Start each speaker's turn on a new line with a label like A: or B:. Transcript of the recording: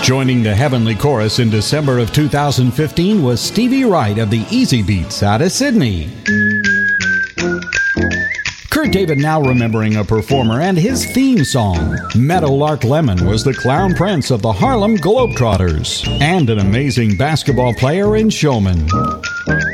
A: Joining the Heavenly Chorus in December of 2015 was Stevie Wright of the Easy Beats out of Sydney. Kurt David now remembering a performer and his theme song. Meadowlark Lemon was the clown prince of the Harlem Globetrotters and an amazing basketball player and showman.